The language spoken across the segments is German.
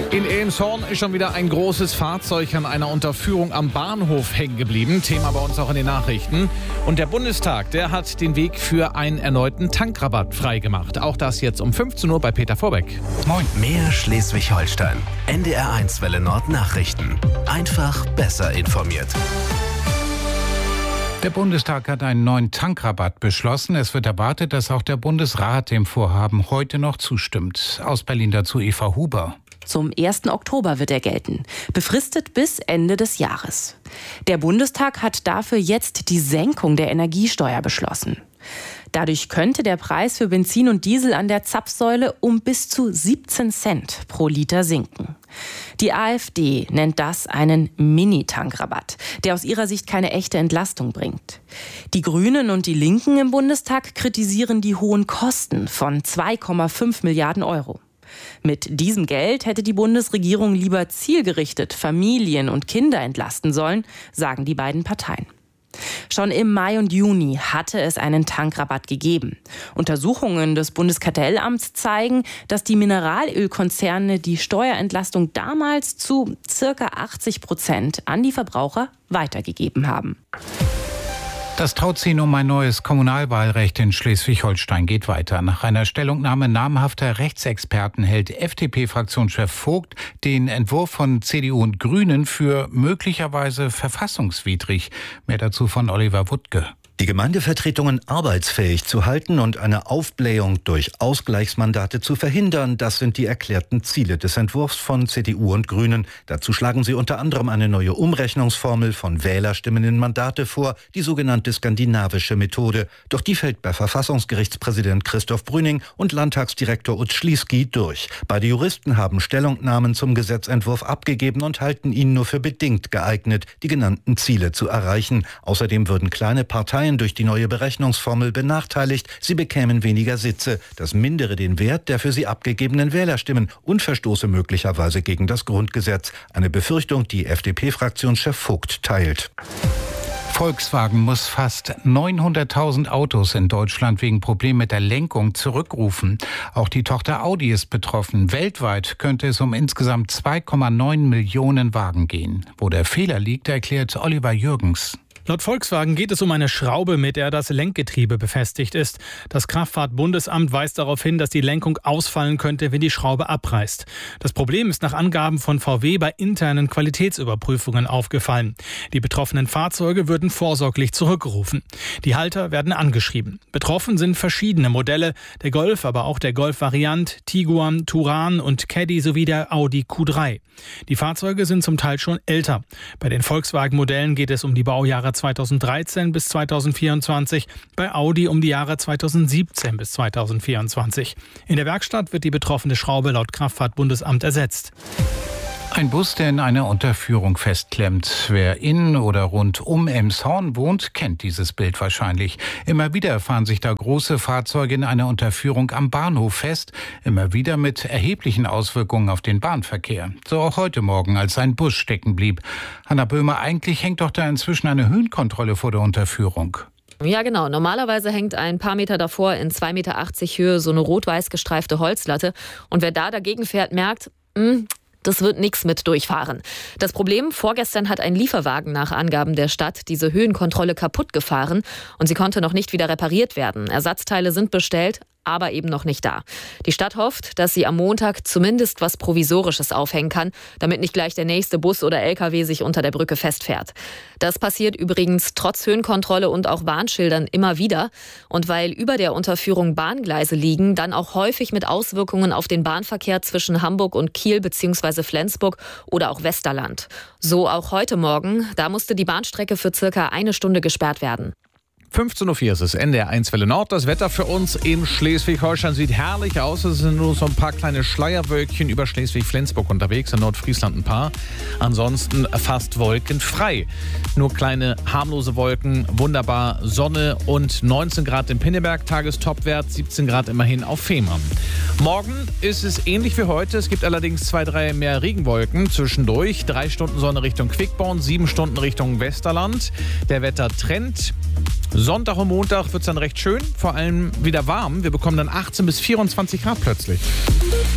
In Elmshorn ist schon wieder ein großes Fahrzeug an einer Unterführung am Bahnhof hängen geblieben. Thema bei uns auch in den Nachrichten. Und der Bundestag, der hat den Weg für einen erneuten Tankrabatt freigemacht. Auch das jetzt um 15 Uhr bei Peter Vorbeck. Moin. Mehr Schleswig-Holstein. NDR1 Welle Nord Nachrichten. Einfach besser informiert. Der Bundestag hat einen neuen Tankrabatt beschlossen. Es wird erwartet, dass auch der Bundesrat dem Vorhaben heute noch zustimmt. Aus Berlin dazu Eva Huber. Zum 1. Oktober wird er gelten, befristet bis Ende des Jahres. Der Bundestag hat dafür jetzt die Senkung der Energiesteuer beschlossen. Dadurch könnte der Preis für Benzin und Diesel an der Zapfsäule um bis zu 17 Cent pro Liter sinken. Die AfD nennt das einen Mini-Tankrabatt, der aus ihrer Sicht keine echte Entlastung bringt. Die Grünen und die Linken im Bundestag kritisieren die hohen Kosten von 2,5 Milliarden Euro. Mit diesem Geld hätte die Bundesregierung lieber zielgerichtet Familien und Kinder entlasten sollen, sagen die beiden Parteien. Schon im Mai und Juni hatte es einen Tankrabatt gegeben. Untersuchungen des Bundeskartellamts zeigen, dass die Mineralölkonzerne die Steuerentlastung damals zu ca. 80% an die Verbraucher weitergegeben haben. Das Tauziehen um ein neues Kommunalwahlrecht in Schleswig-Holstein geht weiter. Nach einer Stellungnahme namhafter Rechtsexperten hält FDP-Fraktionschef Vogt den Entwurf von CDU und Grünen für möglicherweise verfassungswidrig. Mehr dazu von Oliver Wuttke. Die Gemeindevertretungen arbeitsfähig zu halten und eine Aufblähung durch Ausgleichsmandate zu verhindern, das sind die erklärten Ziele des Entwurfs von CDU und Grünen. Dazu schlagen sie unter anderem eine neue Umrechnungsformel von Wählerstimmen in Mandate vor, die sogenannte skandinavische Methode. Doch die fällt bei Verfassungsgerichtspräsident Christoph Brüning und Landtagsdirektor Utz Schlieski durch. Beide Juristen haben Stellungnahmen zum Gesetzentwurf abgegeben und halten ihn nur für bedingt geeignet, die genannten Ziele zu erreichen. Außerdem würden kleine Parteien durch die neue Berechnungsformel benachteiligt. Sie bekämen weniger Sitze. Das mindere den Wert der für sie abgegebenen Wählerstimmen und verstoße möglicherweise gegen das Grundgesetz. Eine Befürchtung, die FDP-Fraktionschef Vogt teilt. Volkswagen muss fast 900.000 Autos in Deutschland wegen Problemen mit der Lenkung zurückrufen. Auch die Tochter Audi ist betroffen. Weltweit könnte es um insgesamt 2,9 Millionen Wagen gehen. Wo der Fehler liegt, erklärt Oliver Jürgens. Laut Volkswagen geht es um eine Schraube, mit der das Lenkgetriebe befestigt ist. Das Kraftfahrtbundesamt weist darauf hin, dass die Lenkung ausfallen könnte, wenn die Schraube abreißt. Das Problem ist nach Angaben von VW bei internen Qualitätsüberprüfungen aufgefallen. Die betroffenen Fahrzeuge würden vorsorglich zurückgerufen. Die Halter werden angeschrieben. Betroffen sind verschiedene Modelle, der Golf, aber auch der Golf-Variant, Tiguan, Touran und Caddy sowie der Audi Q3. Die Fahrzeuge sind zum Teil schon älter. Bei den Volkswagen-Modellen geht es um die Baujahre 2013 bis 2024, bei Audi um die Jahre 2017 bis 2024. In der Werkstatt wird die betroffene Schraube laut Kraftfahrtbundesamt ersetzt. Ein Bus, der in einer Unterführung festklemmt. Wer in oder rund um Elmshorn wohnt, kennt dieses Bild wahrscheinlich. Immer wieder fahren sich da große Fahrzeuge in einer Unterführung am Bahnhof fest. Immer wieder mit erheblichen Auswirkungen auf den Bahnverkehr. So auch heute Morgen, als ein Bus stecken blieb. Hanna Böhmer, eigentlich hängt doch da inzwischen eine Höhenkontrolle vor der Unterführung. Ja, genau. Normalerweise hängt ein paar Meter davor in 2,80 Meter Höhe so eine rot-weiß gestreifte Holzlatte. Und wer da dagegen fährt, merkt, das wird nichts mit durchfahren. Das Problem, vorgestern hat ein Lieferwagen nach Angaben der Stadt diese Höhenkontrolle kaputt gefahren und sie konnte noch nicht wieder repariert werden. Ersatzteile sind bestellt, aber eben noch nicht da. Die Stadt hofft, dass sie am Montag zumindest was Provisorisches aufhängen kann, damit nicht gleich der nächste Bus oder LKW sich unter der Brücke festfährt. Das passiert übrigens trotz Höhenkontrolle und auch Warnschildern immer wieder. Und weil über der Unterführung Bahngleise liegen, dann auch häufig mit Auswirkungen auf den Bahnverkehr zwischen Hamburg und Kiel bzw. Flensburg oder auch Westerland. So auch heute Morgen. Da musste die Bahnstrecke für circa eine Stunde gesperrt werden. 15.04 Uhr ist es, NDR1 Welle Nord. Das Wetter für uns in Schleswig-Holstein sieht herrlich aus. Es sind nur so ein paar kleine Schleierwölkchen über Schleswig-Flensburg unterwegs, in Nordfriesland ein paar. Ansonsten fast wolkenfrei. Nur kleine harmlose Wolken, wunderbar Sonne und 19 Grad in Pinneberg, Tagestopwert, 17 Grad immerhin auf Fehmarn. Morgen ist es ähnlich wie heute. Es gibt allerdings 2, 3 mehr Regenwolken zwischendurch. 3 Stunden Sonne Richtung Quickborn, 7 Stunden Richtung Westerland. Der Wettertrend: Sonntag und Montag wird es dann recht schön, vor allem wieder warm. Wir bekommen dann 18 bis 24 Grad plötzlich.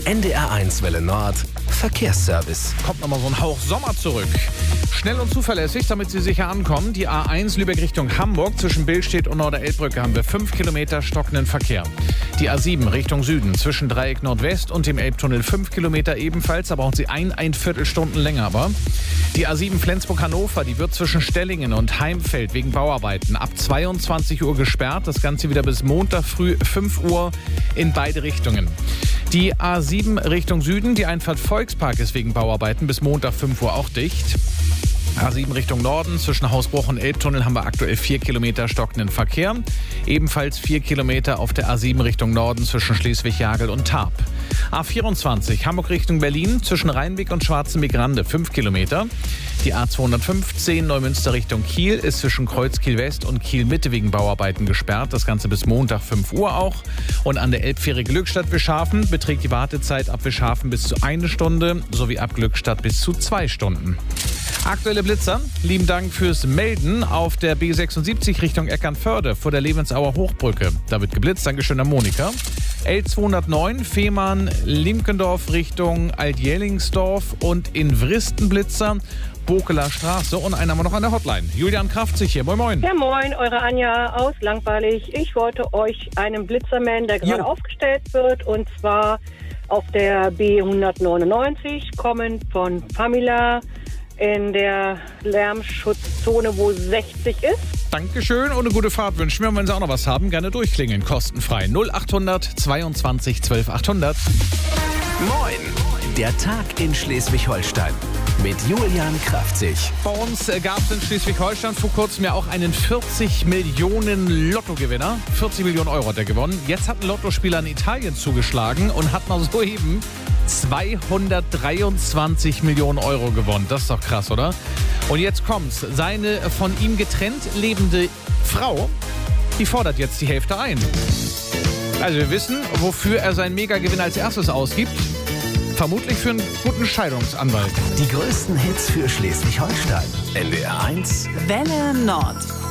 NDR1 Welle Nord Verkehrsservice. Kommt nochmal so ein Hauch Sommer zurück. Schnell und zuverlässig, damit Sie sicher ankommen. Die A1 Lübeck Richtung Hamburg zwischen Billstedt und Norderelbbrücke haben wir 5 Kilometer stockenden Verkehr. Die A7 Richtung Süden zwischen Dreieck Nordwest und dem Elbtunnel 5 Kilometer ebenfalls. Da brauchen Sie ein Viertelstunden länger aber. Die A7 Flensburg-Hannover, die wird zwischen Stellingen und Heimfeld wegen Bauarbeiten ab 22 Uhr gesperrt. Das Ganze wieder bis Montag früh 5 Uhr in beide Richtungen. Die A7 Richtung Süden, die Einfahrt Volkspark ist wegen Bauarbeiten bis Montag 5 Uhr auch dicht. A7 Richtung Norden, zwischen Hausbruch und Elbtunnel haben wir aktuell 4 Kilometer stockenden Verkehr. Ebenfalls 4 Kilometer auf der A7 Richtung Norden zwischen Schleswig-Jagel und Tarp. A24 Hamburg Richtung Berlin, zwischen Rheinbeck und Schwarzenbeck-Rande 5 Kilometer. Die A215 Neumünster Richtung Kiel ist zwischen Kreuz-Kiel-West und Kiel-Mitte wegen Bauarbeiten gesperrt. Das Ganze bis Montag 5 Uhr auch. Und an der Elbfähre Glückstadt-Wischhafen beträgt die Wartezeit ab Wischhafen bis zu 1 Stunde sowie ab Glückstadt bis zu 2 Stunden. Aktuelle Blitzer, lieben Dank fürs Melden auf der B76 Richtung Eckernförde vor der Levensauer Hochbrücke. Da wird geblitzt, Dankeschön an Monika. L209 Fehmarn-Limkendorf Richtung Altjellingsdorf und in Vristenblitzer, Bokeler Straße. Und einen haben wir noch an der Hotline. Julian Kraftzig hier, moin moin. Ja moin, eure Anja aus Langweilig. Ich wollte euch einen Blitzer melden, der gerade aufgestellt wird, und zwar auf der B199, kommend von Famila, in der Lärmschutzzone, wo 60 ist. Dankeschön und eine gute Fahrt wünschen wir. Und wenn Sie auch noch was haben, gerne durchklingeln. Kostenfrei 0800 22 12 800. Moin, der Tag in Schleswig-Holstein mit Julian Kraftzig. Bei uns gab es in Schleswig-Holstein vor kurzem ja auch einen 40 Millionen Lottogewinner. 40 Millionen Euro hat er gewonnen. Jetzt hat ein Lottospieler in Italien zugeschlagen und hat mal soeben 223 Millionen Euro gewonnen. Das ist doch krass, oder? Und jetzt kommt's. Seine von ihm getrennt lebende Frau, die fordert jetzt die Hälfte ein. Also wir wissen, wofür er seinen Megagewinn als erstes ausgibt. Vermutlich für einen guten Scheidungsanwalt. Die größten Hits für Schleswig-Holstein. NDR1 Welle Nord.